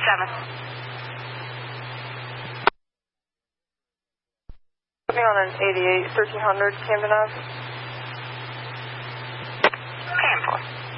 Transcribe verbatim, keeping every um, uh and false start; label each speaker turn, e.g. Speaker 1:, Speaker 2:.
Speaker 1: seven.
Speaker 2: Putting on an eighty-eight, thirteen hundred, Camden Ave.
Speaker 1: ten four.